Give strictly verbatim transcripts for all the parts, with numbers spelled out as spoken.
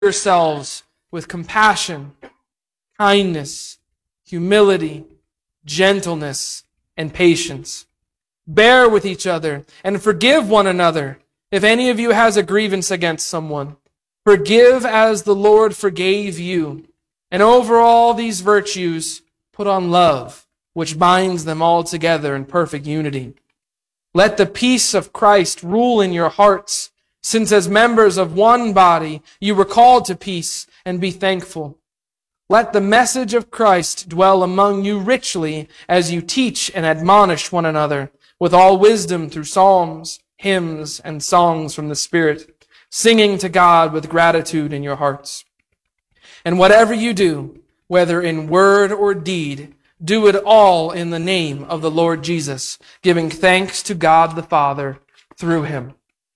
yourselves with compassion, kindness, humility, gentleness, and patience. Bear with each other and forgive one another if any of you has a grievance against someone. Forgive as the Lord forgave you. And over all these virtues, put on love, which binds them all together in perfect unity. Let the peace of Christ rule in your hearts, since as members of one body you were called to peace, and be thankful. Let the message of Christ dwell among you richly as you teach and admonish one another with all wisdom through psalms, hymns, and songs from the Spirit, singing to God with gratitude in your hearts. And whatever you do, whether in word or deed, do it all in the name of the Lord Jesus, giving thanks to God the Father through him.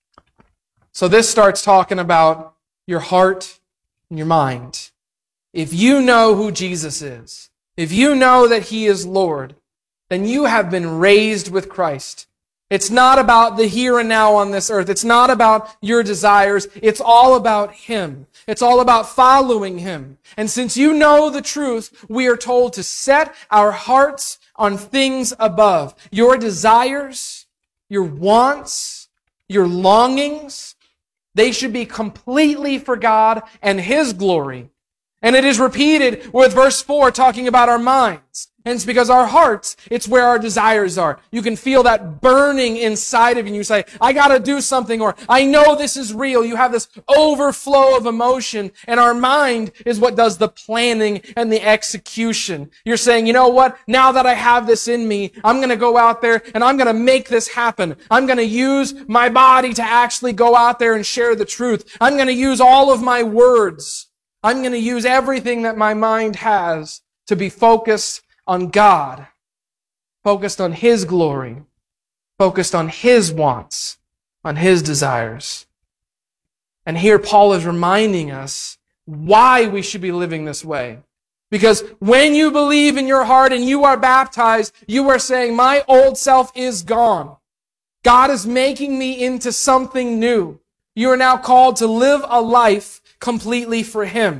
So this starts talking about your heart and your mind. If you know who Jesus is, if you know that he is Lord, then you have been raised with Christ. It's not about the here and now on this earth. It's not about your desires. It's all about him. It's all about following him. And since you know the truth, we are told to set our hearts on things above. Your desires, your wants, your longings, they should be completely for God and his glory. And it is repeated with verse four talking about our minds. And it's because our hearts, it's where our desires are. You can feel that burning inside of you. You say, I gotta do something, or I know this is real. You have this overflow of emotion, and our mind is what does the planning and the execution. You're saying, you know what? Now that I have this in me, I'm gonna go out there and I'm gonna make this happen. I'm gonna use my body to actually go out there and share the truth. I'm gonna use all of my words. I'm gonna use everything that my mind has to be focused on God, focused on his glory, focused on his wants, on his desires. And here Paul is reminding us why we should be living this way. Because when you believe in your heart and you are baptized, you are saying, my old self is gone. God is making me into something new. You are now called to live a life completely for him.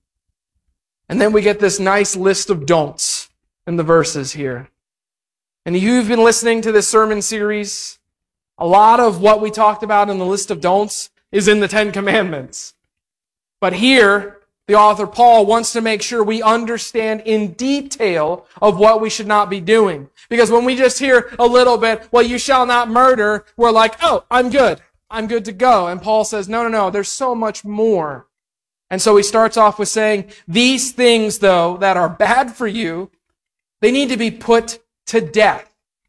And then we get this nice list of don'ts in the verses here. And you've been listening to this sermon series. A lot of what we talked about in the list of don'ts is in the Ten Commandments. But here, the author Paul wants to make sure we understand in detail of what we should not be doing. Because when we just hear a little bit, well, you shall not murder, we're like, oh, I'm good. I'm good to go. And Paul says, no, no, no, there's so much more. And so he starts off with saying, these things, though, that are bad for you, they need to be put to death.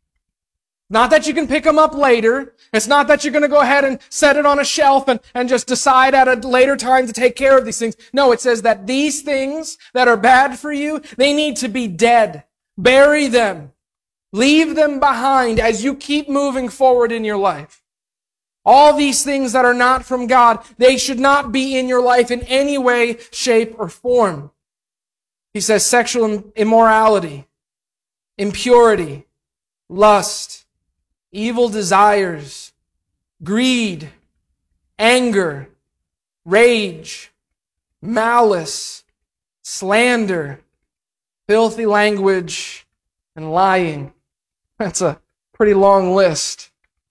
Not that you can pick them up later. It's not that you're going to go ahead and set it on a shelf and, and just decide at a later time to take care of these things. No, it says that these things that are bad for you, they need to be dead. Bury them. Leave them behind as you keep moving forward in your life. All these things that are not from God, they should not be in your life in any way, shape, or form. He says sexual immorality, impurity, lust, evil desires, greed, anger, rage, malice, slander, filthy language, and lying. That's a pretty long list.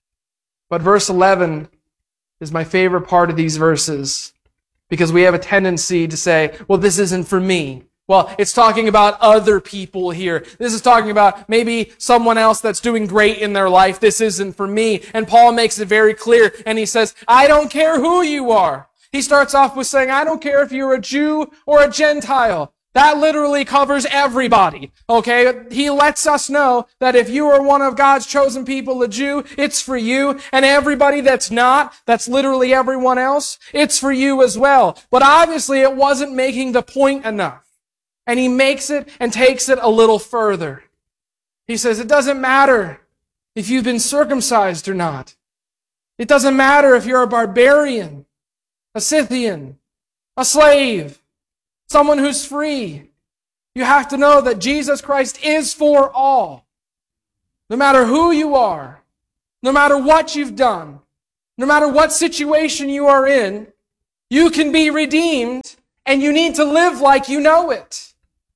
But verse eleven is my favorite part of these verses because we have a tendency to say, well, this isn't for me. Well, it's talking about other people here. This is talking about maybe someone else that's doing great in their life. This isn't for me. And Paul makes it very clear. And he says, I don't care who you are. He starts off with saying, I don't care if you're a Jew or a Gentile. That literally covers everybody. Okay? He lets us know that if you are one of God's chosen people, a Jew, it's for you. And everybody that's not, that's literally everyone else, it's for you as well. But obviously it wasn't making the point enough. And he makes it and takes it a little further. He says, it doesn't matter if you've been circumcised or not. It doesn't matter if you're a barbarian, a Scythian, a slave, someone who's free. You have to know that Jesus Christ is for all. No matter who you are, no matter what you've done, no matter what situation you are in, You can be redeemed, and you need to live like you know it.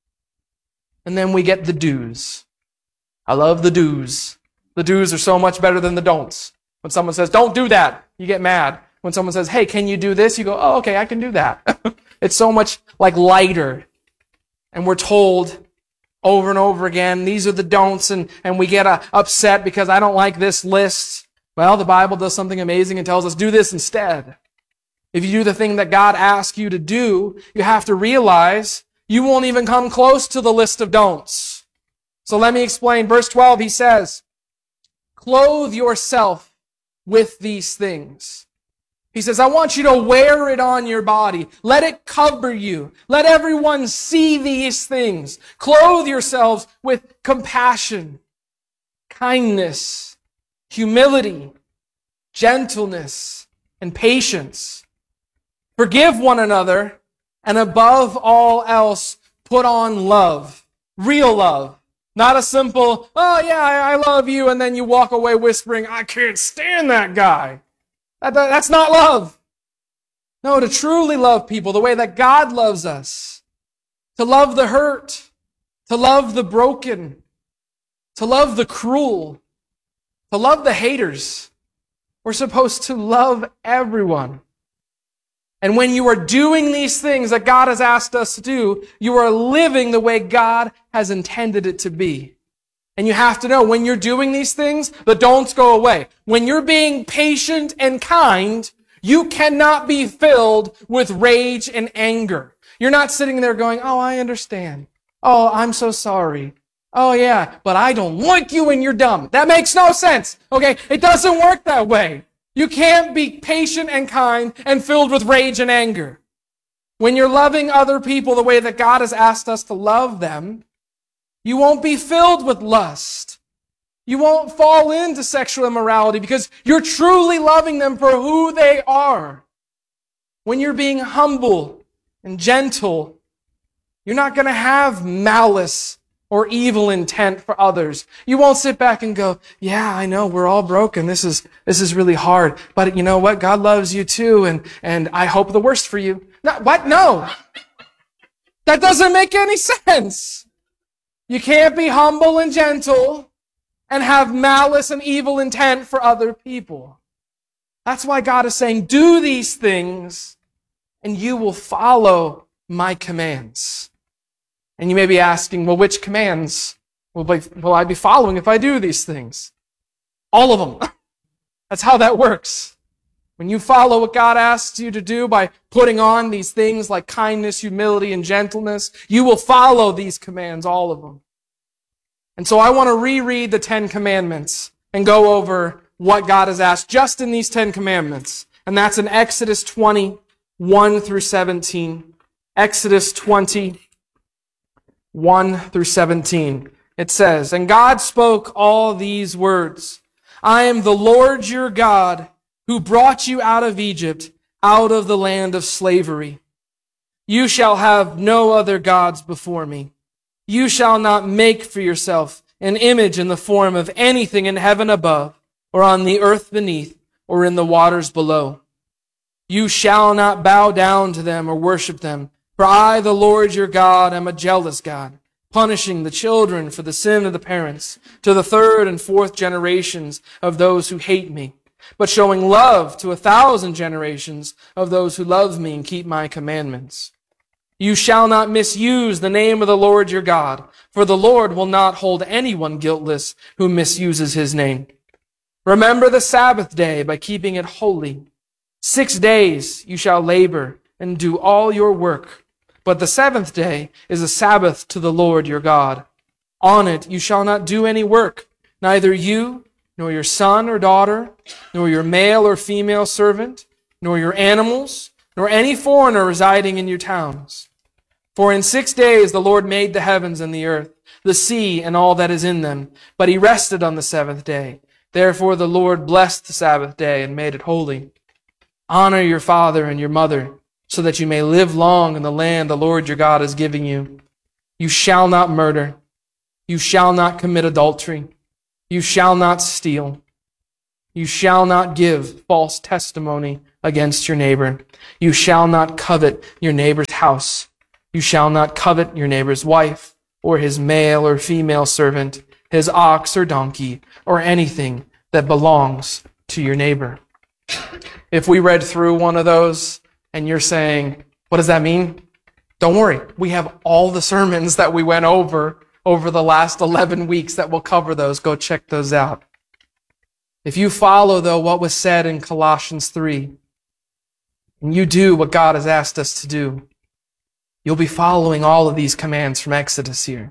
And then we get the do's. I love the do's. The do's are so much better than the don'ts. When someone says, don't do that, you get mad. When someone says, hey, can you do this? You go, oh, okay, I can do that. It's so much like lighter. And we're told over and over again, these are the don'ts, and, and we get uh, upset because I don't like this list. Well, the Bible does something amazing and tells us, do this instead. If you do the thing that God asks you to do, you have to realize you won't even come close to the list of don'ts. So let me explain. Verse twelve, he says, clothe yourself with these things. He says, I want you to wear it on your body. Let it cover you. Let everyone see these things. Clothe yourselves with compassion, kindness, humility, gentleness, and patience. Forgive one another, and above all else, put on love. Real love. Not a simple, oh yeah, I love you, and then you walk away whispering, I can't stand that guy. That, that, that's not love. No, to truly love people the way that God loves us. To love the hurt. To love the broken. To love the cruel. To love the haters. We're supposed to love everyone. And when you are doing these things that God has asked us to do, you are living the way God has intended it to be. And you have to know, when you're doing these things, the don'ts go away. When you're being patient and kind, you cannot be filled with rage and anger. You're not sitting there going, oh, I understand. Oh, I'm so sorry. Oh, yeah, but I don't like you and you're dumb. That makes no sense. Okay, it doesn't work that way. You can't be patient and kind and filled with rage and anger. When you're loving other people the way that God has asked us to love them, you won't be filled with lust. You won't fall into sexual immorality because you're truly loving them for who they are. When you're being humble and gentle, you're not going to have malice or evil intent for others. You won't sit back and go, yeah, I know, we're all broken. This is, this is really hard. But you know what? God loves you too, and, and I hope the worst for you. No, what? No. That doesn't make any sense. You can't be humble and gentle and have malice and evil intent for other people. That's why God is saying, do these things and you will follow my commands. And you may be asking, well, which commands will, be, will I be following if I do these things? All of them. That's how that works. When you follow what God asks you to do by putting on these things like kindness, humility, and gentleness, you will follow these commands, all of them. And so I want to reread the Ten Commandments and go over what God has asked just in these Ten Commandments. And that's in Exodus twenty, one through seventeen. Exodus twenty, one through seventeen. It says, and God spoke all these words. I am the Lord your God, who brought you out of Egypt, out of the land of slavery. You shall have no other gods before me. You shall not make for yourself an image in the form of anything in heaven above, or on the earth beneath, or in the waters below. You shall not bow down to them or worship them, for I, the Lord your God, am a jealous God, punishing the children for the sin of the parents, to the third and fourth generations of those who hate me, but showing love to a thousand generations of those who love me and keep my commandments. You shall not misuse the name of the Lord your God, for the Lord will not hold anyone guiltless who misuses his name. Remember the Sabbath day by keeping it holy. Six days you shall labor and do all your work, but the seventh day is a Sabbath to the Lord your God. On it you shall not do any work, neither you, nor your son or daughter, nor your male or female servant, nor your animals, nor any foreigner residing in your towns. For in six days the Lord made the heavens and the earth, the sea and all that is in them, but he rested on the seventh day. Therefore the Lord blessed the Sabbath day and made it holy. Honor your father and your mother, so that you may live long in the land the Lord your God is giving you. You shall not murder. You shall not commit adultery. You shall not steal. You shall not give false testimony against your neighbor. You shall not covet your neighbor's house. You shall not covet your neighbor's wife, or his male or female servant, his ox or donkey, or anything that belongs to your neighbor. If we read through one of those and you're saying, what does that mean? Don't worry. We have all the sermons that we went over over the last eleven weeks that will cover those. Go check those out. If you follow, though, what was said in Colossians three, and you do what God has asked us to do, you'll be following all of these commands from Exodus here.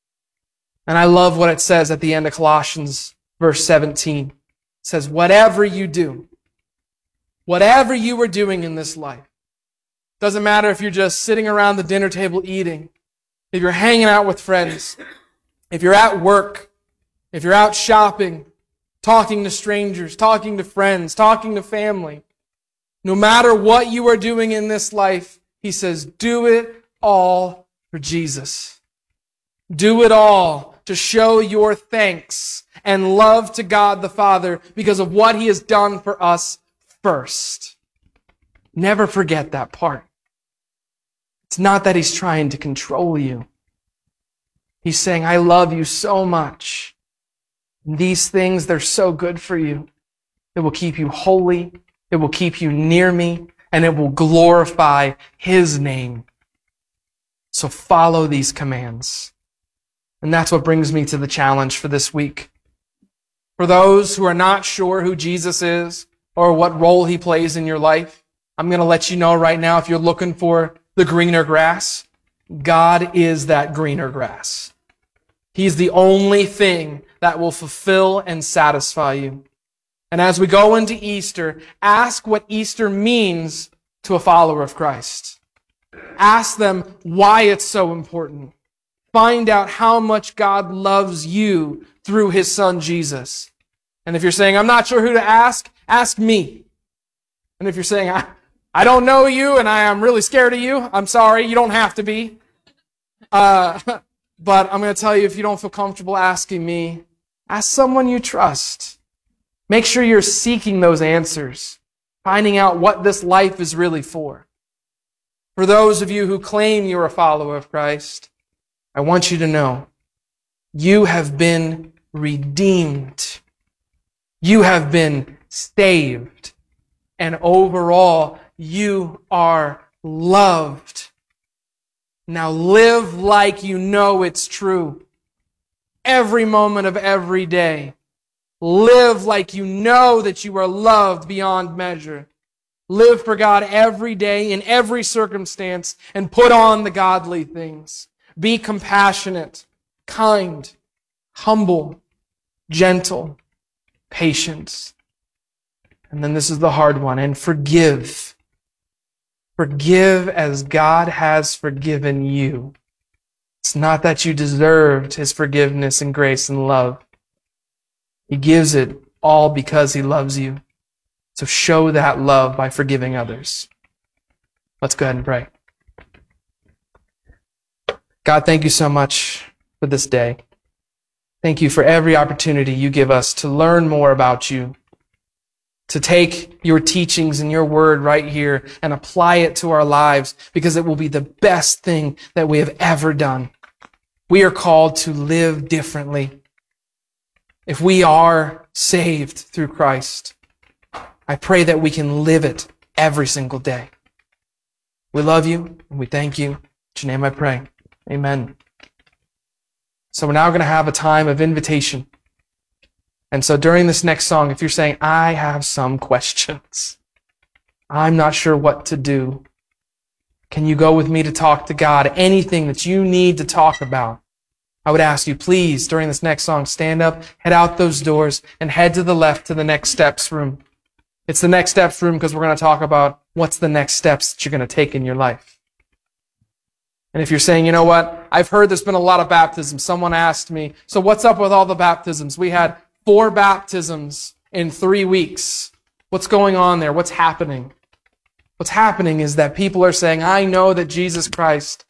And I love what it says at the end of Colossians verse seventeen. It says, whatever you do, whatever you are doing in this life, doesn't matter if you're just sitting around the dinner table eating, if you're hanging out with friends, if you're at work, if you're out shopping, talking to strangers, talking to friends, talking to family, no matter what you are doing in this life, he says, do it all for Jesus. Do it all to show your thanks and love to God the Father because of what he has done for us first. Never forget that part. It's not that he's trying to control you. He's saying, I love you so much. These things, they're so good for you. It will keep you holy. It will keep you near me. And it will glorify his name. So follow these commands. And that's what brings me to the challenge for this week. For those who are not sure who Jesus is or what role he plays in your life, I'm going to let you know right now, if you're looking for the greener grass, God is that greener grass. He's the only thing that will fulfill and satisfy you. And as we go into Easter, ask what Easter means to a follower of Christ. Ask them why it's so important. Find out how much God loves you through his son Jesus. And if you're saying, I'm not sure who to ask, ask me. And if you're saying, I, I don't know you and I am really scared of you, I'm sorry, you don't have to be. Uh, but I'm going to tell you, if you don't feel comfortable asking me, ask someone you trust. Make sure you're seeking those answers, finding out what this life is really for. For those of you who claim you're a follower of Christ, I want you to know, you have been redeemed. You have been saved. And overall, you are loved. Now live like you know it's true. Every moment of every day. Live like you know that you are loved beyond measure. Live for God every day in every circumstance and put on the godly things. Be compassionate, kind, humble, gentle, patient. And then this is the hard one, and forgive. Forgive as God has forgiven you. It's not that you deserved his forgiveness and grace and love. He gives it all because he loves you. So show that love by forgiving others. Let's go ahead and pray. God, thank you so much for this day. Thank you for every opportunity you give us to learn more about you, to take your teachings and your word right here and apply it to our lives, because it will be the best thing that we have ever done. We are called to live differently. If we are saved through Christ, I pray that we can live it every single day. We love you and we thank you. In your name I pray. Amen. So we're now going to have a time of invitation. And so during this next song, if you're saying, I have some questions, I'm not sure what to do, can you go with me to talk to God? Anything that you need to talk about, I would ask you, please, during this next song, stand up, head out those doors, and head to the left to the next steps room. It's the next steps room because we're going to talk about what's the next steps that you're going to take in your life. And if you're saying, you know what, I've heard there's been a lot of baptisms. Someone asked me, so what's up with all the baptisms? We had four baptisms in three weeks. What's going on there? What's happening? What's happening is that people are saying, I know that Jesus Christ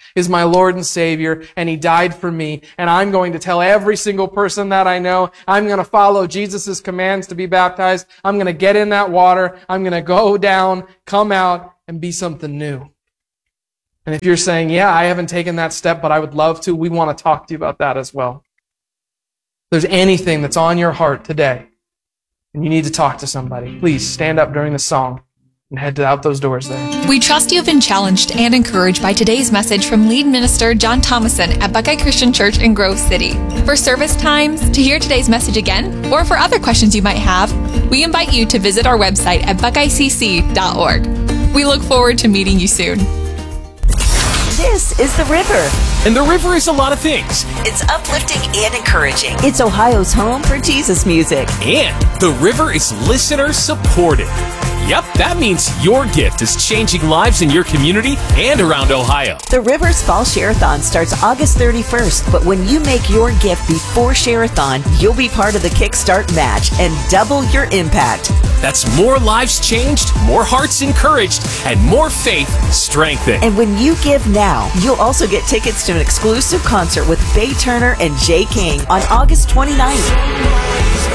is my Lord and Savior, and He died for me. And I'm going to tell every single person that I know, I'm going to follow Jesus' commands to be baptized. I'm going to get in that water. I'm going to go down, come out, and be something new. And if you're saying, yeah, I haven't taken that step, but I would love to, we want to talk to you about that as well. If there's anything that's on your heart today, and you need to talk to somebody, please stand up during the song and head out those doors there. We trust you have been challenged and encouraged by today's message from lead minister John Thomason at Buckeye Christian Church in Grove City. For service times, to hear today's message again, or for other questions you might have, we invite you to visit our website at buckeye c c dot org. We look forward to meeting you soon. This is The River. And The River is a lot of things. It's uplifting and encouraging. It's Ohio's home for Jesus music. And The River is listener supported. Yep, that means your gift is changing lives in your community and around Ohio. The River's Fall Share-a-thon starts August thirty-first, but when you make your gift before Share-a-thon, you'll be part of the Kickstart match and double your impact. That's more lives changed, more hearts encouraged, and more faith strengthened. And when you give now, you'll also get tickets to an exclusive concert with Faye Turner and Jay King on August twenty-ninth.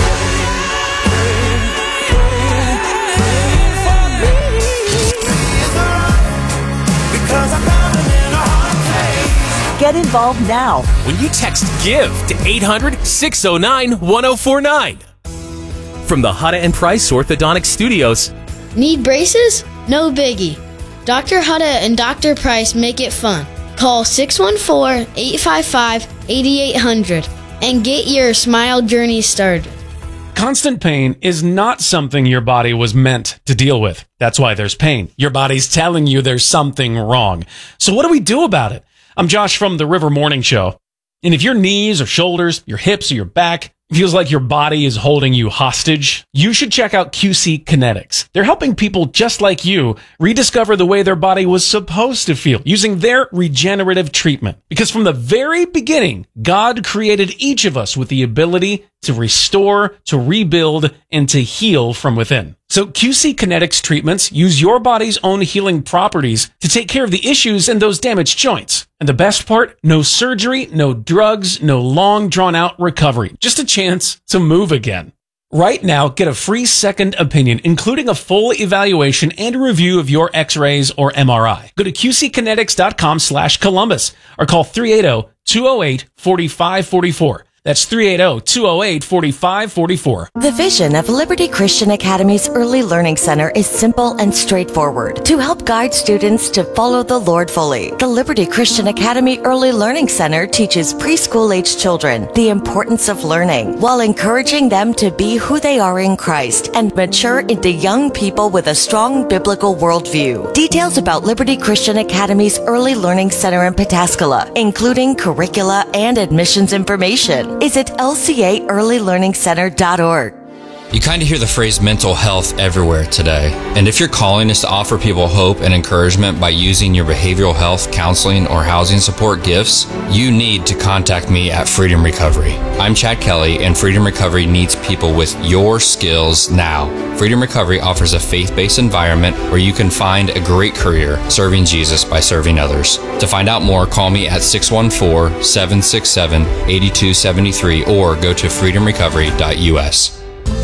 Get involved now when you text GIVE to eight hundred, six oh nine, one oh four nine. From the Hutta and Price Orthodontic Studios. Need braces? No biggie. Doctor Hutta and Doctor Price make it fun. Call six one four, eight five five, eight eight hundred and get your smile journey started. Constant pain is not something your body was meant to deal with. That's why there's pain. Your body's telling you there's something wrong. So what do we do about it? I'm Josh from the River Morning Show. And if your knees or shoulders, your hips or your back feels like your body is holding you hostage, you should check out Q C Kinetics. They're helping people just like you rediscover the way their body was supposed to feel using their regenerative treatment. Because from the very beginning, God created each of us with the ability to restore, to rebuild, and to heal from within. So Q C Kinetics treatments use your body's own healing properties to take care of the issues in those damaged joints. And the best part, no surgery, no drugs, no long drawn out recovery, just a chance to move again. Right now, get a free second opinion, including a full evaluation and a review of your x-rays or M R I. Go to q c kinetics dot com slash Columbus or call three eight zero, two zero eight, four five four four. That's three eight zero, two zero eight, four five four four. The vision of Liberty Christian Academy's Early Learning Center is simple and straightforward. To help guide students to follow the Lord fully, the Liberty Christian Academy Early Learning Center teaches preschool-age children the importance of learning while encouraging them to be who they are in Christ and mature into young people with a strong biblical worldview. Details about Liberty Christian Academy's Early Learning Center in Pataskala, including curricula and admissions information, is at L C A early learning center dot org. You kind of hear the phrase mental health everywhere today. And if your calling is to offer people hope and encouragement by using your behavioral health, counseling, or housing support gifts, you need to contact me at Freedom Recovery. I'm Chad Kelly, and Freedom Recovery needs people with your skills now. Freedom Recovery offers a faith-based environment where you can find a great career serving Jesus by serving others. To find out more, call me at six one four, seven six seven, eight two seven three or go to freedom recovery dot u s.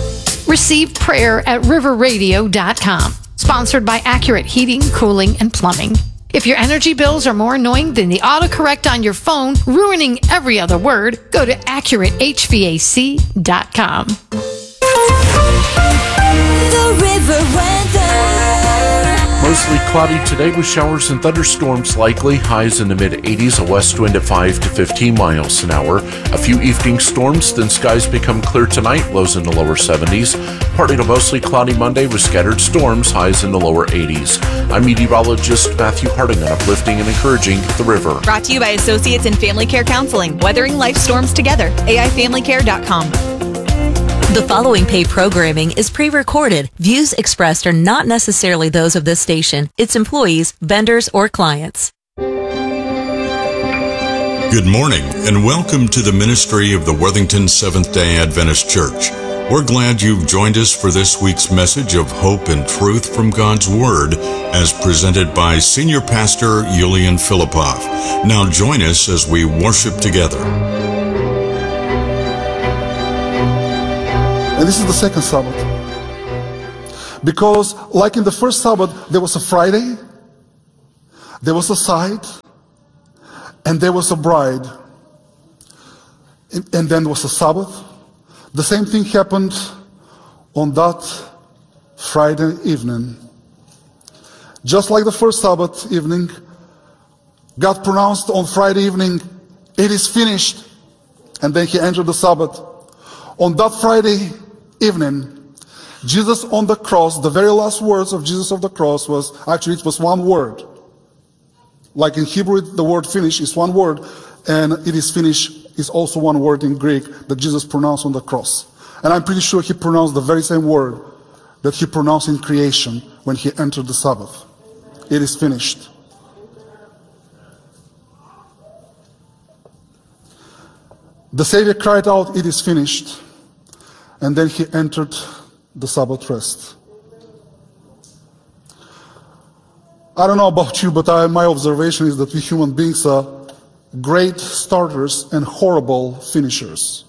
Receive prayer at river radio dot com. Sponsored by Accurate Heating, Cooling, and Plumbing. If your energy bills are more annoying than the autocorrect on your phone, ruining every other word, go to accurate h v a c dot com. The River Weather. Mostly cloudy today with showers and thunderstorms likely. Highs in the mid eighties, a west wind at five to fifteen miles an hour. A few evening storms, then skies become clear tonight. Lows in the lower seventies. Partly to mostly cloudy Monday with scattered storms. Highs in the lower eighties. I'm meteorologist Matthew Harding on Uplifting and Encouraging the River. Brought to you by Associates in Family Care Counseling. Weathering life storms together. A I family care dot com. The following paid programming is pre-recorded. Views expressed are not necessarily those of this station, its employees, vendors, or clients. Good morning, and welcome to the ministry of the Worthington Seventh-day Adventist Church. We're glad you've joined us for this week's message of hope and truth from God's Word, as presented by Senior Pastor Yulian Filipov. Now join us as we worship together. And this is the second Sabbath. Because like in the first Sabbath, there was a Friday, there was a side, and there was a bride. And then there was a Sabbath. The same thing happened on that Friday evening. Just like the first Sabbath evening, God pronounced on Friday evening, "It is finished." And then he entered the Sabbath. On that Friday evening, Jesus on the cross, the very last words of Jesus of the cross was, actually it was one word. Like in Hebrew, the word finish is one word, and "it is finished" is also one word in Greek that Jesus pronounced on the cross. And I'm pretty sure he pronounced the very same word that he pronounced in creation when he entered the Sabbath. It is finished. The Savior cried out, "It is finished." And then he entered the Sabbath rest. I don't know about you, but I, my observation is that we human beings are great starters and horrible finishers.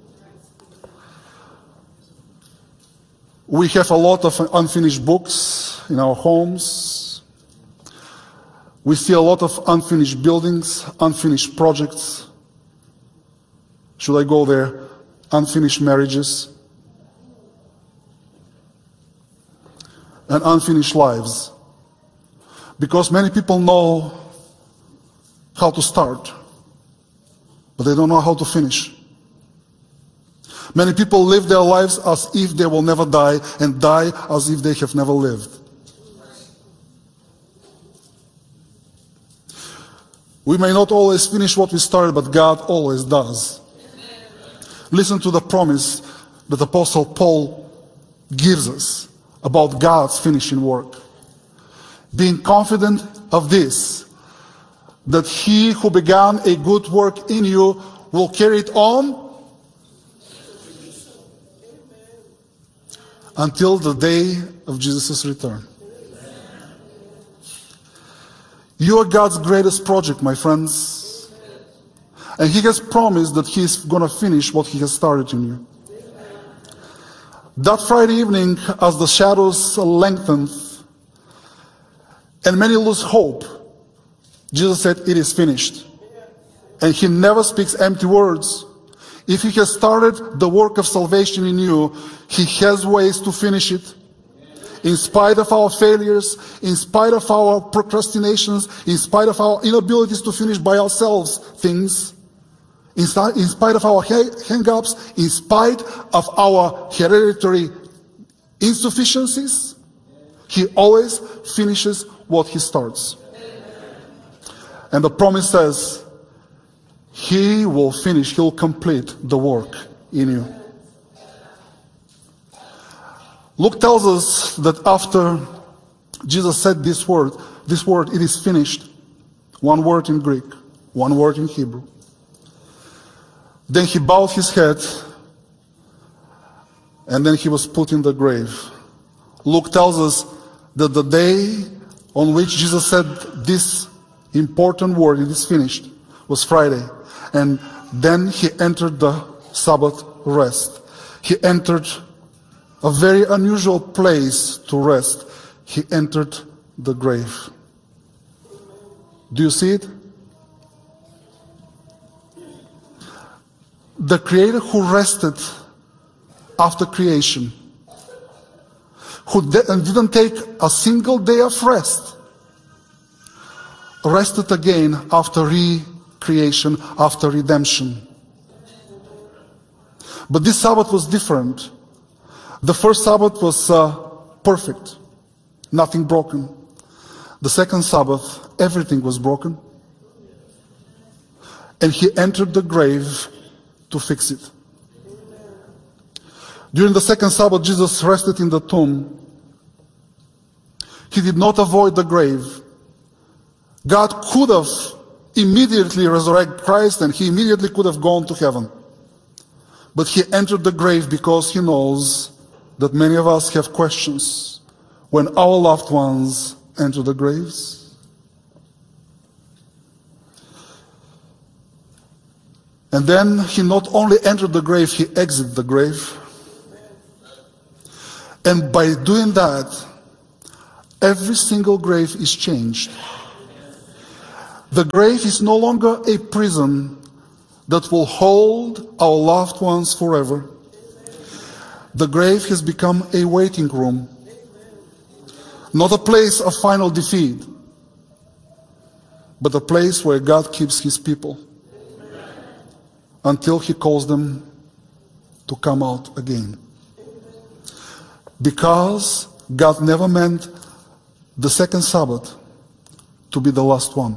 We have a lot of unfinished books in our homes. We see a lot of unfinished buildings, unfinished projects. Should I go there? Unfinished marriages and unfinished lives. Because many people know how to start, but they don't know how to finish. Many people live their lives as if they will never die, and die as if they have never lived. We may not always finish what we started, but God always does. Listen to the promise that Apostle Paul gives us about God's finishing work. Being confident of this, that he who began a good work in you will carry it on until the day of Jesus' return. You are God's greatest project, my friends. And he has promised that he's going to finish what he has started in you. That Friday evening, as the shadows lengthened and many lose hope, Jesus said, "It is finished." And he never speaks empty words. If he has started the work of salvation in you, he has ways to finish it. In spite of our failures, in spite of our procrastinations, in spite of our inabilities to finish by ourselves things, in spite of our hang-ups, in spite of our hereditary insufficiencies, he always finishes what he starts. And the promise says, he will finish, he'll complete the work in you. Luke tells us that after Jesus said this word, this word, "it is finished," one word in Greek, one word in Hebrew, then he bowed his head, and then he was put in the grave. Luke tells us that the day on which Jesus said this important word, "it is finished," was Friday. And then he entered the Sabbath rest. He entered a very unusual place to rest. He entered the grave. Do you see it? The Creator who rested after creation, who didn't take a single day of rest, rested again after recreation, after redemption. But this Sabbath was different. The first Sabbath was uh, perfect, nothing broken. The second Sabbath, everything was broken. And he entered the grave to fix it. During the second Sabbath, Jesus rested in the tomb. He did not avoid the grave. God could have immediately resurrected Christ, and he immediately could have gone to heaven. But he entered the grave because he knows that many of us have questions when our loved ones enter the graves. And then he not only entered the grave, he exited the grave. And by doing that, every single grave is changed. The grave is no longer a prison that will hold our loved ones forever. The grave has become a waiting room, not a place of final defeat, but a place where God keeps his people until he calls them to come out again. Because God never meant the second Sabbath to be the last one.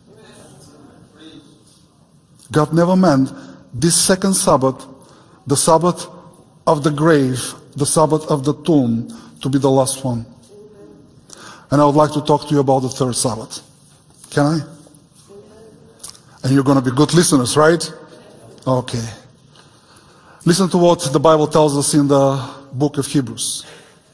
God never meant this second Sabbath, the Sabbath of the grave, the Sabbath of the tomb, to be the last one. And I would like to talk to you about the third Sabbath. Can I? And you're going to be good listeners, right? Okay. Listen to what the Bible tells us in the book of Hebrews.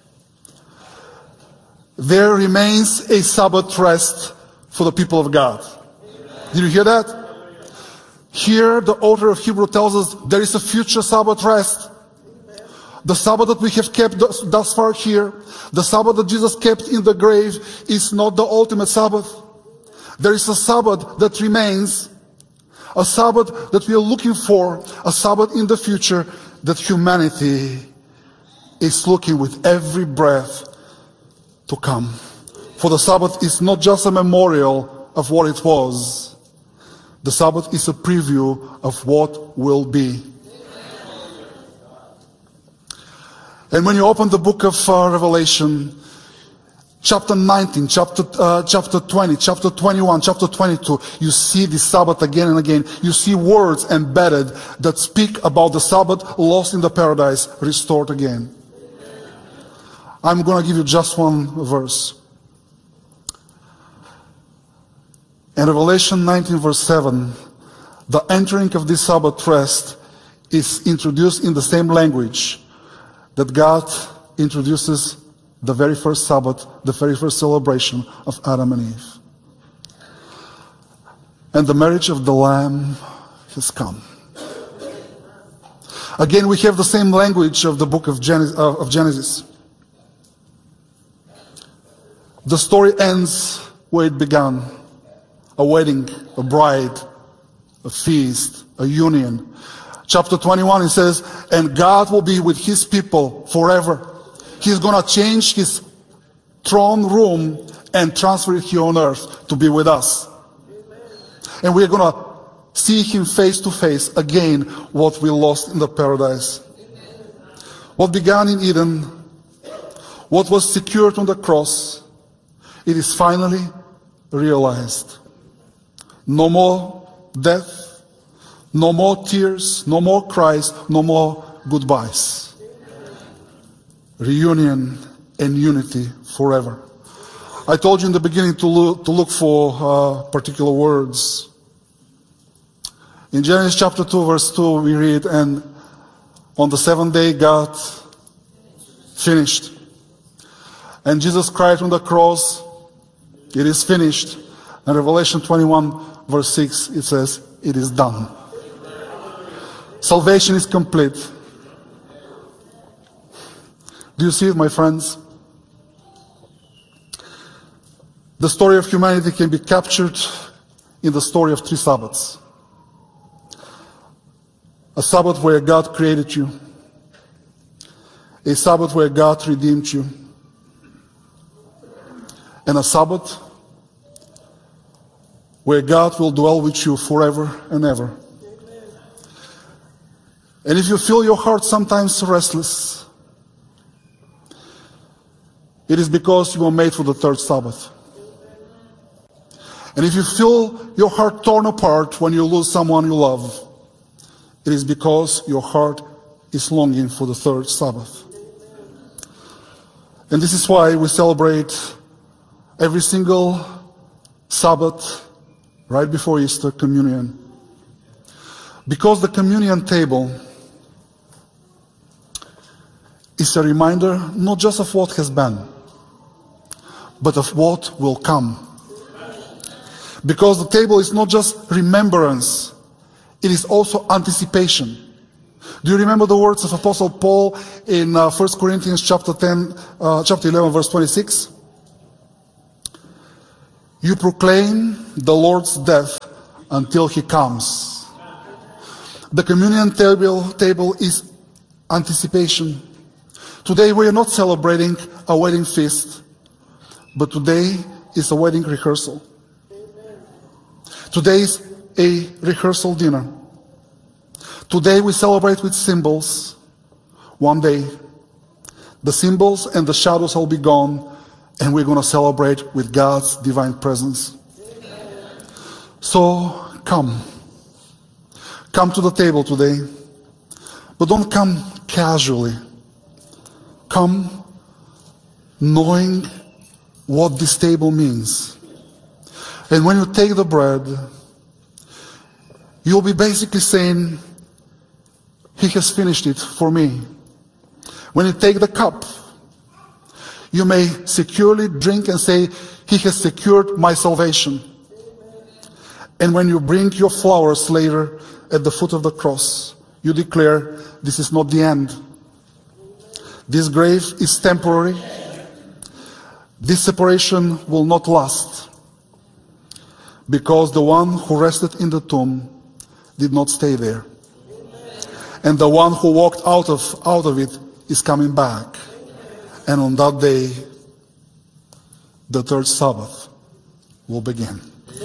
There remains a Sabbath rest for the people of God. Did you hear that? Here, the author of Hebrew tells us there is a future Sabbath rest. The Sabbath that we have kept thus, thus far here, the Sabbath that Jesus kept in the grave, is not the ultimate Sabbath. There is a Sabbath that remains, a Sabbath that we are looking for, a Sabbath in the future that humanity is looking with every breath to come. For the Sabbath is not just a memorial of what it was. The Sabbath is a preview of what will be. And when you open the book of uh, Revelation, chapter nineteen, chapter, uh, chapter twenty, chapter twenty-one, chapter twenty-two, you see the Sabbath again and again. You see words embedded that speak about the Sabbath lost in the paradise, restored again. I'm going to give you just one verse. In Revelation nineteen verse seven, the entering of this Sabbath rest is introduced in the same language that God introduces the very first Sabbath, the very first celebration of Adam and Eve. And the marriage of the Lamb has come. Again, we have the same language of the book of Genesis. Uh, of Genesis. The story ends where it began. A wedding, a bride, a feast, a union. Chapter twenty-one, it says, and God will be with his people forever. He's going to change his throne room and transfer it here on earth to be with us. And we're going to see him face to face again, what we lost in the paradise. What began in Eden, what was secured on the cross, it is finally realized. No more death, no more tears, no more cries, no more goodbyes. Reunion and unity forever. I told you in the beginning to look, to look for uh, particular words. In Genesis chapter two verse two we read, and on the seventh day God finished. And Jesus cried on the cross, it is finished. And Revelation twenty-one verse six, it says, it is done. Salvation is complete. Do you see it, my friends? The story of humanity can be captured in the story of three Sabbaths. A Sabbath where God created you. A Sabbath where God redeemed you. And a Sabbath where God will dwell with you forever and ever. And if you feel your heart sometimes restless, it is because you were made for the third Sabbath. And if you feel your heart torn apart when you lose someone you love, it is because your heart is longing for the third Sabbath. And this is why we celebrate every single Sabbath right before Easter, communion. Because the communion table is a reminder not just of what has been, but of what will come. Because the table is not just remembrance, it is also anticipation. Do you remember the words of Apostle Paul in uh, First Corinthians chapter ten, uh, chapter eleven, verse twenty-six? You proclaim the Lord's death until he comes. The communion table, table is anticipation. Today we are not celebrating a wedding feast, but today is a wedding rehearsal. Today is a rehearsal dinner. Today we celebrate with symbols. One day, the symbols and the shadows will be gone, and we're going to celebrate with God's divine presence. So come. Come to the table today. But don't come casually. Come knowing what this table means. And when you take the bread, you'll be basically saying, He has finished it for me. When you take the cup, you may securely drink and say, He has secured my salvation. And when you bring your flowers later at the foot of the cross, you declare, this is not the end. This grave is temporary. This separation will not last. Because the one who rested in the tomb did not stay there. And the one who walked out of, out of it is coming back. And on that day, the third Sabbath will begin.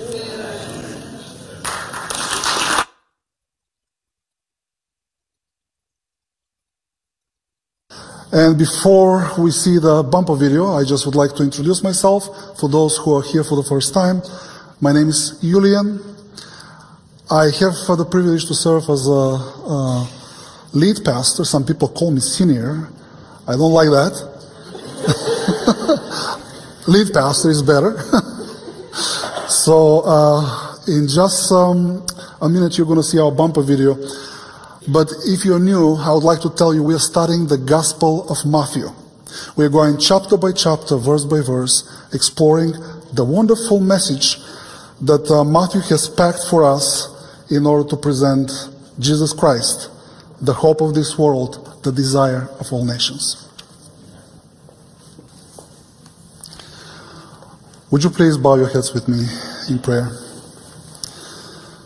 And before we see the bumper video, I just would like to introduce myself for those who are here for the first time. My name is Julian. I have the privilege to serve as a, a lead pastor. Some people call me senior. I don't like that. Lead pastor is better. So uh, in just um, a minute you're going to see our bumper video. But if you're new, I would like to tell you we are studying the Gospel of Matthew. We're going chapter by chapter, verse by verse, exploring the wonderful message that uh, Matthew has packed for us in order to present Jesus Christ, the hope of this world, the desire of all nations. Would you please bow your heads with me in prayer?